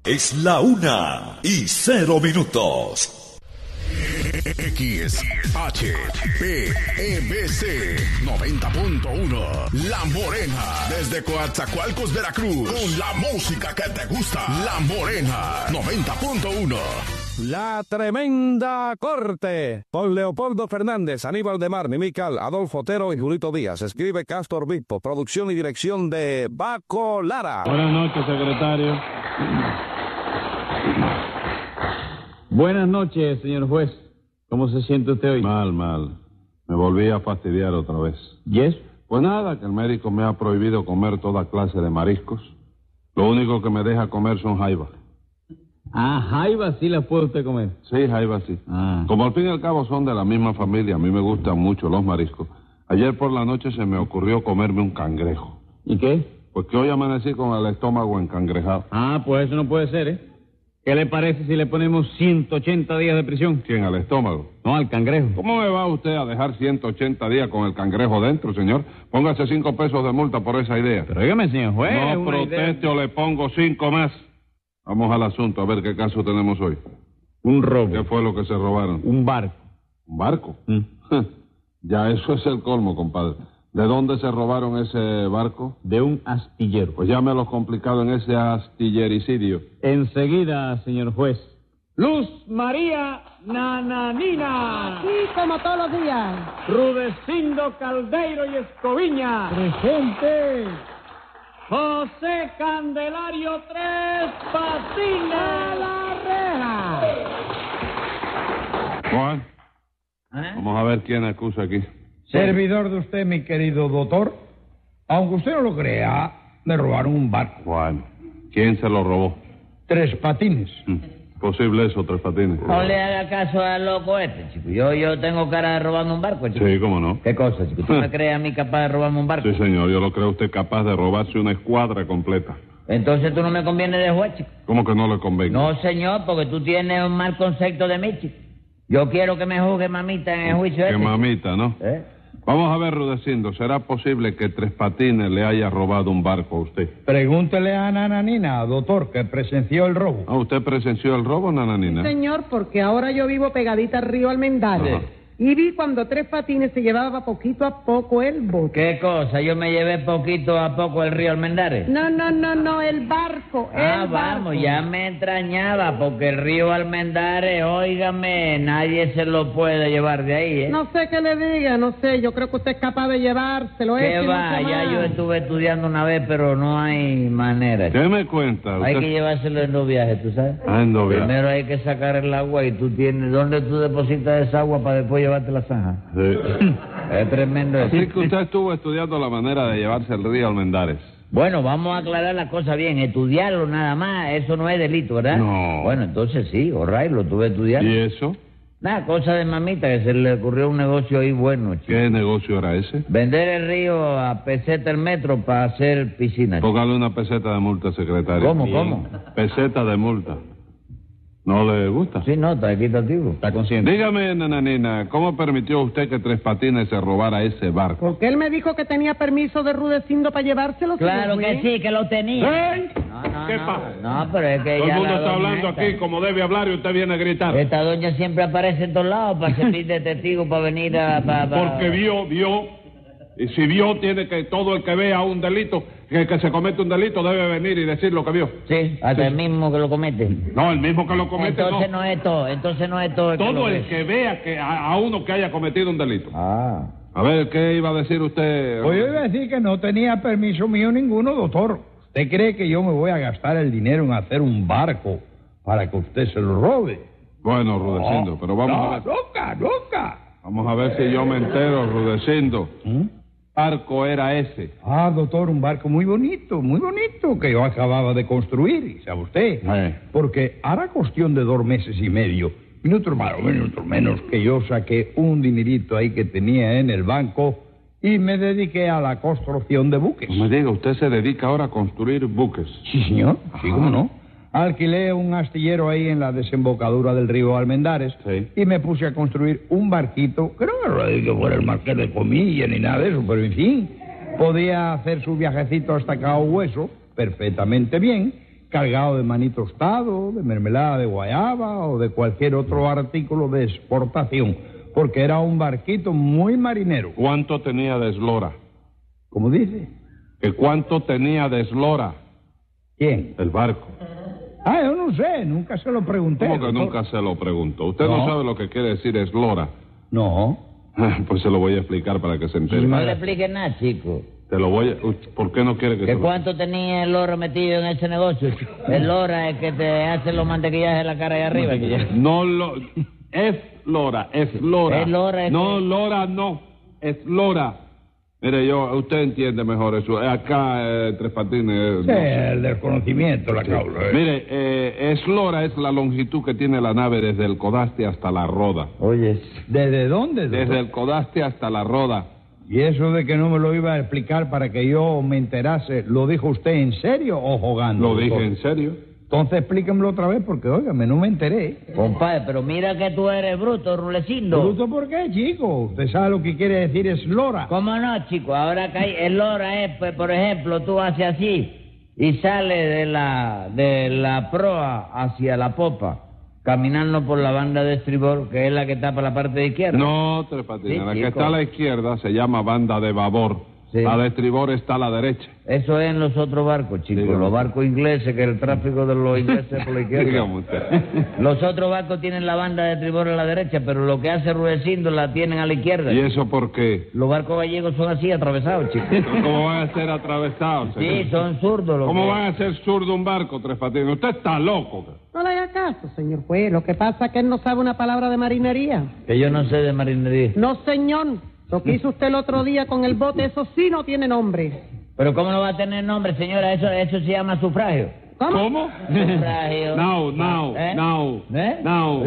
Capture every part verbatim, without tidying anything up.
Es la una y cero minutos. X H P M C noventa punto uno La Morena, desde Coatzacoalcos, Veracruz, con la música que te gusta. La Morena noventa punto uno. La Tremenda Corte, con Leopoldo Fernández, Aníbal de Mar, Mimical, Adolfo Otero y Julito Díaz. Escribe Castor Bispo, producción y dirección de Baco Lara. Buenas noches, secretario. Buenas noches, señor juez. ¿Cómo se siente usted hoy? Mal, mal. Me volví a fastidiar otra vez. ¿Y eso? Pues nada, que el médico me ha prohibido comer toda clase de mariscos. Lo único que me deja comer son jaivas. Ah, jaivas sí las puede usted comer. Sí, jaivas sí. Ah. Como al fin y al cabo son de la misma familia, a mí me gustan mucho los mariscos. Ayer por la noche se me ocurrió comerme un cangrejo. ¿Y qué? Pues que hoy amanecí con el estómago encangrejado. Ah, pues eso no puede ser, ¿eh? ¿Qué le parece si le ponemos ciento ochenta días de prisión? ¿Quién? ¿Al estómago? No, al cangrejo. ¿Cómo me va usted a dejar ciento ochenta días con el cangrejo dentro, señor? Póngase cinco pesos de multa por esa idea. Pero dígame, señor juez. No proteste idea... o le pongo cinco más. Vamos al asunto, a ver qué caso tenemos hoy. Un robo. ¿Qué fue lo que se robaron? Un barco. ¿Un barco? ¿Mm? Ya eso es el colmo, compadre. ¿De dónde se robaron ese barco? De un astillero. Pues llámelo complicado en ese astillericidio. Enseguida, señor juez. Luz María Nananina. Sí, como todos los días. Rudecindo Caldeiro y Escoviña. Presente. José Candelario Tres Patines. ¡A la reja! Juan, ¿Eh? vamos a ver quién acusa aquí. Servidor de usted, mi querido doctor. Aunque usted no lo crea, me robaron un barco. Juan, ¿quién se lo robó? Tres Patines. Hmm. Posible eso, Tres Patines. No le haga caso al loco este, chico. Yo, yo tengo cara de robarme un barco, chico. Sí, cómo no. ¿Qué cosa, chico? ¿Tú me crees a mí capaz de robarme un barco? Sí, señor, yo lo creo usted capaz de robarse una escuadra completa. Entonces tú no me conviene de juez, chico. ¿Cómo que no le convenga? No, señor, porque tú tienes un mal concepto de mí, chico. Yo quiero que me juzgue mamita en el juicio Que este. mamita, ¿no? ¿Eh? Vamos a ver, Rudecindo, ¿será posible que Tres Patines le haya robado un barco a usted? Pregúntele a Nananina, doctor, que presenció el robo. Ah, ¿usted presenció el robo, Nananina? Señor, porque ahora yo vivo pegadita al río Almendares. Ajá. Y vi cuando Tres Patines se llevaba poquito a poco el bote. ¿Qué cosa? Yo me llevé poquito a poco el río Almendares. No, no, no, no, el barco, Ah, el barco. vamos, ya me extrañaba, porque el río Almendares, óigame, nadie se lo puede llevar de ahí, ¿eh? No sé qué le diga, no sé, yo creo que usted es capaz de llevárselo. ¿Qué es que no va? se Ya va. yo estuve estudiando una vez, pero no hay manera. ¿Qué me cuenta? Hay ¿Usted? que llevárselo en los viajes, ¿tú sabes? Ah, en los viajes. Primero hay que sacar el agua y tú tienes... ¿Dónde tú depositas esa agua para después llevarte la zanja? Sí. Es tremendo eso. Así que usted estuvo estudiando la manera de llevarse el río Almendares. Bueno, vamos a aclarar la cosa bien. Estudiarlo nada más, eso no es delito, ¿verdad? No. Bueno, entonces sí, all right, lo tuve estudiando. ¿Y eso? Nada, cosa de mamita, que se le ocurrió un negocio ahí bueno, chico. ¿Qué negocio era ese? Vender el río a peseta el metro para hacer piscina. chico. Póngale una peseta de multa, secretario. ¿Cómo, Bien. cómo? Peseta de multa. ¿No le gusta? Sí, no, está equitativo. ¿Está consciente? Dígame, Nananina, ¿cómo permitió usted que Tres Patines se robara ese barco? Porque él me dijo que tenía permiso de Rudecindo para llevárselo. Claro señor que juez. sí, que lo tenía. ¿Eh? No, no, ¿Qué no. pasa? No, pero es que Todo el ya mundo la está doña hablando esta- aquí como debe hablar y usted viene a gritar. Esta doña siempre aparece en todos lados para servir de testigo, para venir a... pa- pa- Porque vio, vio. Y si vio, tiene que todo el que vea un delito, que, que se comete un delito, debe venir y decir lo que vio. Sí, hasta el mismo que lo comete. No, el mismo que lo comete, Entonces no. no es todo, entonces no es todo el que lo Todo el ve. que vea que a, a uno que haya cometido un delito. Ah. A ver, ¿qué iba a decir usted? Pues yo iba a decir que no tenía permiso mío ninguno, doctor. ¿Usted cree que yo me voy a gastar el dinero en hacer un barco para que usted se lo robe? Bueno, Rudecindo, No, pero vamos no, a ver. nunca, nunca. Vamos a ver si yo me entero, Rudecindo. ¿Mm? Barco era ese. Ah, doctor, un barco muy bonito, muy bonito, que yo acababa de construir, ¿y sabe usted? Eh. Porque hará cuestión de dos meses y medio, minutos más o minutos menos, que yo saqué un dinerito ahí que tenía en el banco y me dediqué a la construcción de buques. No me diga, usted se dedica ahora a construir buques. Sí, señor, sí, cómo no. Alquilé un astillero ahí en la desembocadura del río Almendares Sí. y me puse a construir un barquito, que no me lo dije que fuera el marqués de Comilla ni nada de eso, pero en fin, podía hacer su viajecito hasta Cabo Hueso perfectamente bien cargado de maní tostado, de mermelada de guayaba o de cualquier otro artículo de exportación, porque era un barquito muy marinero. ¿Cuánto tenía de eslora? ¿Cómo dice? ¿Que cuánto tenía de eslora? ¿Quién? El barco. Ah, yo no sé, nunca se lo pregunté. ¿Cómo que doctor? nunca se lo preguntó? Usted no, No. sabe lo que quiere decir eslora. No. Pues se lo voy a explicar para que se entere. No le expliques nada, chico. Te lo voy a... Uy, ¿por qué no quiere que ¿Que se lo... cuánto tenía el loro metido en ese negocio, chico? El loro es que te hace los mantequillajes en la cara ahí arriba. Que ya... No lo... Es lora, es lora. Es lora, es No, que- lora no. Es lora. Mire, yo... Usted entiende mejor eso. Acá, eh, Tres Patines... Sí, no sé. el desconocimiento, la causa. ¿eh? Mire, eh, eslora es la longitud que tiene la nave desde el Codaste hasta la Roda. Oye, ¿Desde dónde, doctor? Desde el Codaste hasta la Roda. Y eso de que no me lo iba a explicar para que yo me enterase, ¿lo dijo usted en serio o jugando? Lo dije doctor? en serio. Entonces explíquemelo otra vez porque, óigame, no me enteré. compadre, pero mira que tú eres bruto, Rulecindo. ¿Bruto por qué, chico? Usted sabe lo que quiere decir eslora. ¿Cómo no, chico? Ahora que hay el lora es, pues, por ejemplo, tú haces así y sale de la de la proa hacia la popa, caminando por la banda de estribor, que es la que tapa la parte de izquierda. No, Tres Patines. Sí, la que chico. está a la izquierda se llama banda de babor. Sí. La de estribor está a la derecha. Eso es en los otros barcos, chicos. Dígame. Los barcos ingleses, que el tráfico de los ingleses es por la izquierda. Dígame usted. Los otros barcos tienen la banda de estribor a la derecha, pero lo que hace Rudecindo la tienen a la izquierda. ¿Y eso por qué? Los barcos gallegos son así, atravesados, chicos. ¿Cómo van a ser atravesados, señor? Sí, son zurdos los ¿Cómo que- van a ser zurdo un barco, Tres Patines? Usted está loco. No le haga caso, señor juez. Lo que pasa es que él no sabe una palabra de marinería. Que yo no sé de marinería. No, señor. Lo que hizo usted el otro día con el bote, eso sí no tiene nombre. Pero ¿cómo no va a tener nombre, señora? Eso eso se llama sufragio. ¿Cómo? ¿Cómo? Sufragio. No, no, ¿Eh? no, ¿Eh? no.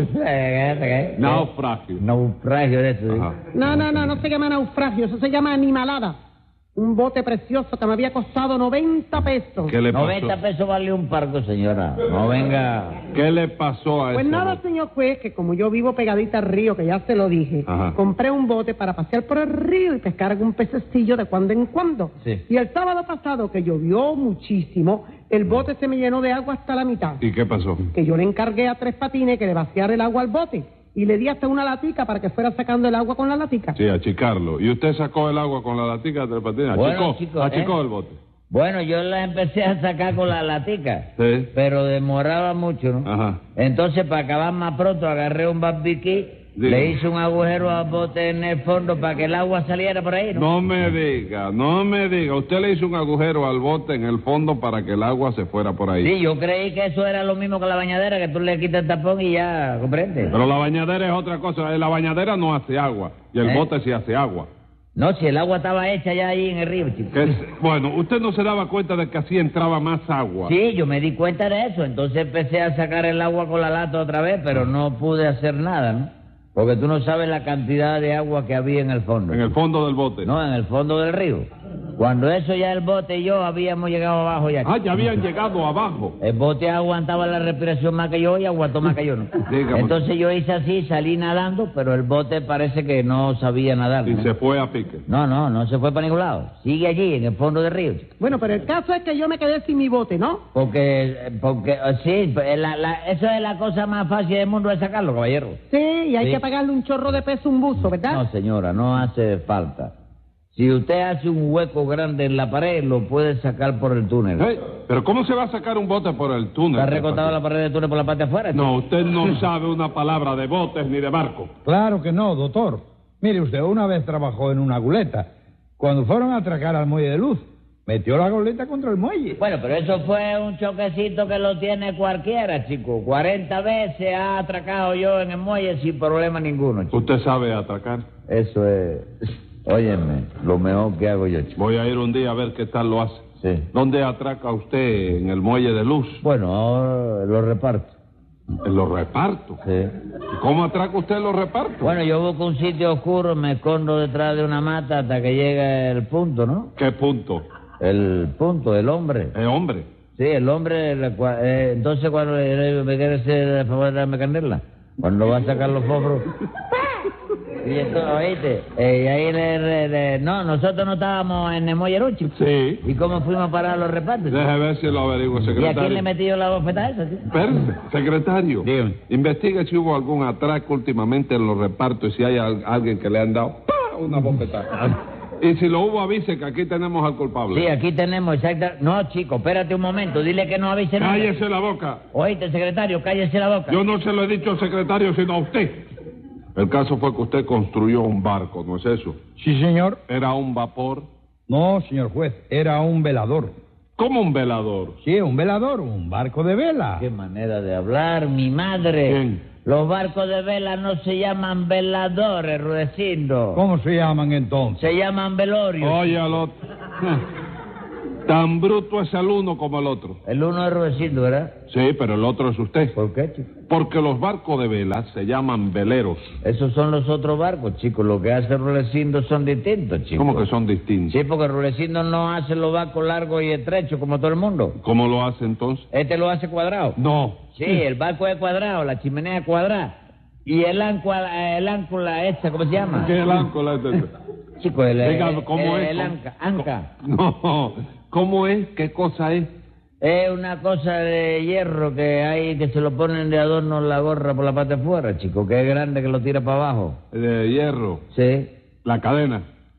¿Eh? Naufragio. Naufragio de eso, ¿sí? Ajá. No, no, no, no se llama naufragio, eso se llama animalada. Un bote precioso que me había costado noventa pesos. ¿Qué le pasó? noventa pesos vale un parco, señora. No venga. ¿Qué le pasó a Pues ese nada, bote? señor juez, que como yo vivo pegadita al río, que ya se lo dije, Ajá. compré un bote para pasear por el río y pescar algún pececillo de cuando en cuando. Sí. Y el sábado pasado, que llovió muchísimo, el bote se me llenó de agua hasta la mitad. ¿Y qué pasó? Que yo le encargué a Tres Patines que le vaciara el agua al bote. Y le di hasta una latica para que fuera sacando el agua con la latica. Sí, achicarlo. ¿Y usted sacó el agua con la latica de Tres Patines? Bueno, Achicó, chico, achicó ¿eh? el bote. Bueno, yo la empecé a sacar con la latica. Sí. Pero demoraba mucho, ¿no? Ajá. Entonces, para acabar más pronto, agarré un barbiquí, Diga. le hice un agujero al bote en el fondo para que el agua saliera por ahí, ¿no? No me diga, no me diga. Usted le hizo un agujero al bote en el fondo para que el agua se fuera por ahí. Sí, yo creí que eso era lo mismo que la bañadera, que tú le quitas el tapón y ya, ¿comprende? Pero la bañadera es otra cosa. La bañadera no hace agua. Y el ¿Eh? bote sí hace agua. No, si el agua estaba hecha ya ahí en el río, chico. Que es- bueno, usted no se daba cuenta de que así entraba más agua. Sí, yo me di cuenta de eso, entonces empecé a sacar el agua con la lata otra vez, pero no pude hacer nada, ¿no? Porque tú no sabes la cantidad de agua que había en el fondo. En el fondo del bote. No, en el fondo del río. Cuando eso ya el bote y yo habíamos llegado abajo ya. Ah, ya habían llegado abajo. El bote aguantaba la respiración más que yo y aguantó más que yo, ¿no? Dígame. Entonces yo hice así, salí nadando, pero el bote parece que no sabía nadar. Y ¿no? se fue a pique. No, no, no se fue para ningún lado. Sigue allí, en el fondo del río. chico. Bueno, pero el caso es que yo me quedé sin mi bote, ¿no? Porque, porque, eh, sí, pues, la- la- eso es la cosa más fácil del mundo de sacarlo, caballero. Sí, y hay Sí. que pagarle un chorro de peso a un buzo, ¿verdad? No, señora, no hace falta. Si usted hace un hueco grande en la pared, lo puede sacar por el túnel. Hey, pero ¿cómo se va a sacar un bote por el túnel? ¿Está recortado la pared del túnel por la parte de afuera? chico? No, usted no sabe una palabra de botes ni de barco. Claro que no, doctor. Mire usted, una vez trabajó en una goleta. Cuando fueron a atracar al muelle de Luz, metió la goleta contra el muelle. Bueno, pero eso fue un choquecito que lo tiene cualquiera, chico. cuarenta veces ha atracado yo en el muelle sin problema ninguno, chico. ¿Usted sabe atracar? Eso es... Óyeme, lo mejor que hago yo, chico. Voy a ir un día a ver qué tal lo hace. Sí. ¿Dónde atraca usted? ¿En el muelle de Luz? Bueno, ahora lo reparto. En los repartos. Sí. ¿Y cómo atraca usted los repartos? Bueno, yo busco un sitio oscuro, me escondo detrás de una mata hasta que llegue el punto, ¿no? ¿Qué punto? El punto, el hombre. Eh, hombre. Sí, el hombre, la cua- eh, entonces cuando eh, me quiere hacer el favor de darme candela, cuando va a sacar los fósforos, Y entonces, oíste, eh, y ahí le, le- le- no, nosotros no estábamos en el Mollerú, chico. Sí. ¿Y cómo fuimos a parar a los repartos, chico? Deje ver si lo averiguo, ¿Y a secretario. quién le metí yo la bofetada esa, chico? Espérese, secretario. Dígame. Investigue si hubo algún atraco últimamente en los repartos y si hay al- alguien que le han dado ¡pah! Una bofetada. Y si lo hubo, avise que aquí tenemos al culpable. Sí, aquí tenemos exacta... No, chico, espérate un momento, dile que no avise nada. Cállese la boca. Oíste, secretario, cállese la boca. Yo no se lo he dicho al secretario, sino a usted. El caso fue que usted construyó un barco, ¿no es eso? Sí, señor. Era un vapor. No, señor juez, era un velador. ¿Cómo un velador? Sí, un velador, un barco de vela. Qué manera de hablar, mi madre. ¿Quién? Los barcos de vela no se llaman veladores, Rudecindo. ¿Cómo se llaman entonces? Se llaman velorios. Oye, al otro. Tan bruto es el uno como el otro. El uno es Rudecindo, ¿verdad? Sí, pero el otro es usted. ¿Por qué, chico? Porque los barcos de vela se llaman veleros. Esos son los otros barcos, chico. Lo que hace Rudecindo son distintos, chico. ¿Cómo que son distintos? Sí, porque Rudecindo no hace los barcos largos y estrechos como todo el mundo. ¿Cómo lo hace entonces? Este lo hace cuadrado. No. Sí, el barco es cuadrado, la chimenea es cuadrada. Y el ancla, el áncula esta, ¿cómo se llama? ¿Qué es el áncora? Chico, el, Dígame, el- ¿cómo el- es? el anca, anca. No. ¿Cómo es? ¿Qué cosa es? Es una cosa de hierro que hay que se lo ponen de adorno en la gorra por la parte de fuera, chico, que es grande que lo tira para abajo. De hierro. Sí. La cadena.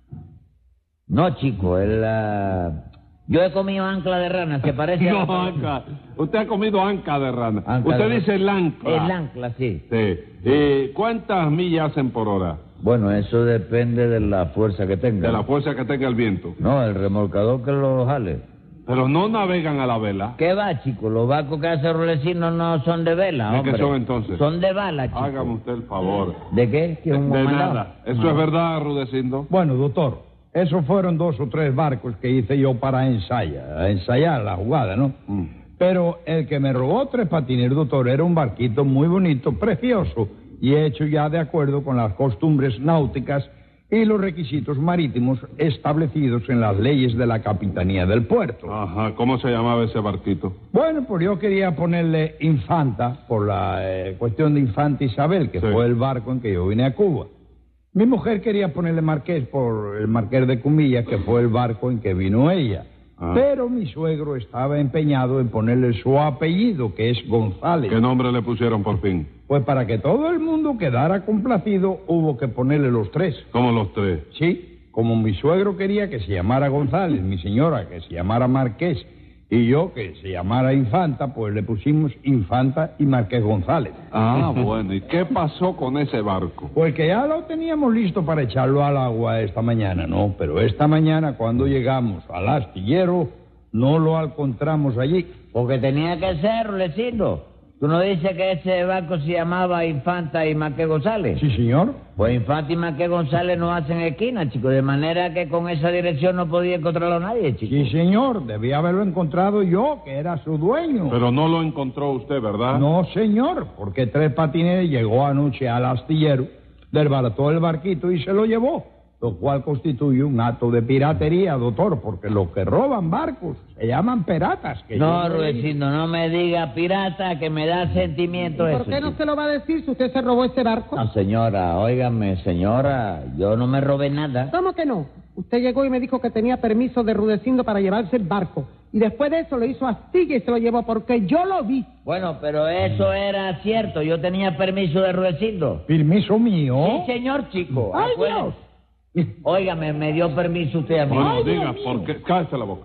No, chico, es la... Yo he comido ancla de rana, se parece a... No, la- anca. Usted ha comido anca de rana. Anca Usted de dice el rana. ancla. El ancla, sí. Sí. ¿Y cuántas millas hacen por hora? Bueno, eso depende de la fuerza que tenga. De la fuerza que tenga el viento. No, el remolcador que lo jale. Pero no navegan a la vela. ¿Qué va, chico? Los barcos que hace Rudecindo no son de vela, ¿De hombre. qué son entonces? Son de bala, chico. Hágame usted el favor. ¿De qué? ¿Que De, un de mandado? nada. ¿Eso es verdad, Rudecindo? Bueno, doctor, esos fueron dos o tres barcos que hice yo para ensayar, a ensayar la jugada, ¿no? Mm. Pero el que me robó Tres Patines, doctor, era un barquito muy bonito, precioso, y hecho ya de acuerdo con las costumbres náuticas y los requisitos marítimos establecidos en las leyes de la Capitanía del Puerto. Ajá. ¿Cómo se llamaba ese barquito? Bueno, pues yo quería ponerle Infanta por la eh, cuestión de Infanta Isabel, que Sí. fue el barco en que yo vine a Cuba. Mi mujer quería ponerle Marqués por el Marqués de Cumilla, que fue el barco en que vino ella. Ah. Pero mi suegro estaba empeñado en ponerle su apellido, que es González. ¿Qué nombre le pusieron por fin? Pues para que todo el mundo quedara complacido, hubo que ponerle los tres. Como los tres. Sí, como mi suegro quería que se llamara González, mi señora que se llamara Marqués, y yo que se llamara Infanta, pues le pusimos Infanta y Marqués González. Ah, bueno. ¿Y qué pasó con ese barco? Pues que ya lo teníamos listo para echarlo al agua esta mañana, ¿no? Pero esta mañana cuando llegamos al astillero, no lo encontramos allí. Porque tenía que ser, Rudecindo. ¿Tú no dices que ese barco se llamaba Infanta y Marqués González? Sí, señor. Pues Infanta y Marqués González no hacen esquina, chico. De manera que con esa dirección no podía encontrarlo nadie, chico. Sí, señor. Debía haberlo encontrado yo, que era su dueño. Pero no lo encontró usted, ¿verdad? No, señor, porque Tres Patines llegó anoche al astillero, desbarató el barquito y se lo llevó, lo cual constituye un acto de piratería, doctor, porque los que roban barcos se llaman piratas. Que No, yo leí. Rudecindo, no me diga pirata, que me da sentimiento eso. ¿Por qué no chico. se lo va a decir si usted se robó ese barco? No, señora, óigame, señora, yo no me robé nada. ¿Cómo que no? Usted llegó y me dijo que tenía permiso de Rudecindo para llevarse el barco. Y después de eso lo hizo astilla y se lo llevó porque yo lo vi. Bueno, pero eso era cierto, yo tenía permiso de Rudecindo. ¿Permiso mío? Sí, señor, chico. ¡Ay, acuérdese. Óigame, me dio permiso usted a mí. Bueno, Ay, Dios diga, mío. ¿por qué? Cállese la boca.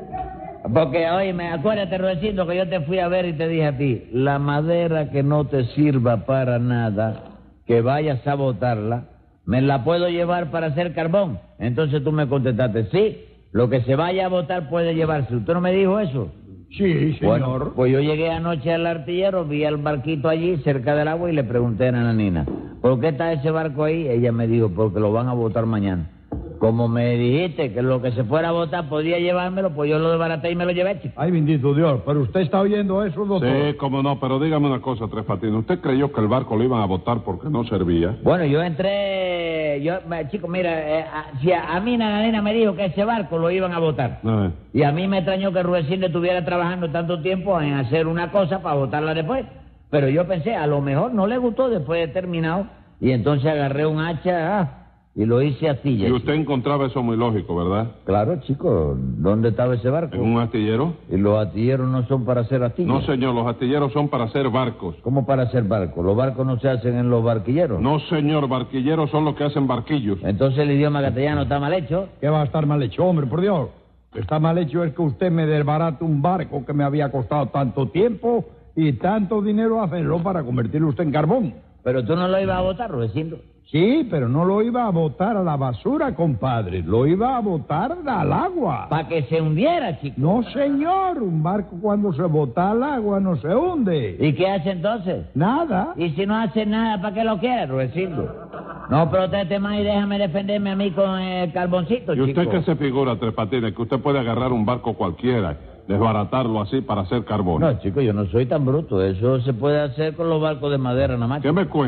Porque, óyeme, acuérdate, Rudecindo, que yo te fui a ver y te dije a ti, la madera que no te sirva para nada, que vayas a botarla, me la puedo llevar para hacer carbón. Entonces tú me contestaste, sí, lo que se vaya a botar puede llevarse. ¿Usted no me dijo eso? Sí, señor. Bueno, pues yo llegué anoche al artillero, vi al barquito allí cerca del agua y le pregunté a la nina, ¿por qué está ese barco ahí? Ella me dijo, porque lo van a botar mañana. Como me dijiste que lo que se fuera a botar podía llevármelo, pues yo lo desbaraté y me lo llevé, chico. Ay, bendito Dios, pero usted está oyendo eso, doctor. Sí, cómo no, pero dígame una cosa, Tres Patines. ¿Usted creyó que el barco lo iban a botar porque no servía? Bueno, yo entré, yo, me- chico, mira, eh, a, si a, a mí la nena me dijo que ese barco lo iban a botar. Eh. Y a mí me extrañó que Rudecindo estuviera trabajando tanto tiempo en hacer una cosa para botarla después. Pero yo pensé, a lo mejor no le gustó después de terminado, Y entonces agarré un hacha ah, y lo hice astilla. Y usted encontraba eso muy lógico, ¿verdad? Claro, chico. ¿Dónde estaba ese barco? ¿En un astillero? ¿Y los astilleros no son para hacer astillas? No, señor, los astilleros son para hacer barcos. ¿Cómo para hacer barcos? ¿Los barcos no se hacen en los barquilleros? No, señor, barquilleros son los que hacen barquillos. Entonces el idioma castellano está mal hecho. ¿Qué va a estar mal hecho, hombre, por Dios? Está mal hecho es que usted me desbarate un barco que me había costado tanto tiempo y tanto dinero hacerlo para convertirlo usted en carbón. Pero tú no lo ibas a botar, Rudecindo. Sí, pero no lo iba a botar a la basura, compadre. Lo iba a botar al agua. Para que se hundiera, chico. No, señor. Un barco cuando se bota al agua no se hunde. ¿Y qué hace entonces? Nada. Y si no hace nada, ¿para qué lo quiere, Rudecindo? No proteste más y déjame defenderme a mí con el carboncito, ¿Y chico. usted qué se figura, Tres Patines? Que usted puede agarrar un barco cualquiera, desbaratarlo así para hacer carbón. No, chico, yo no soy tan bruto. Eso se puede hacer con los barcos de madera nada más. ¿Qué me cuenta?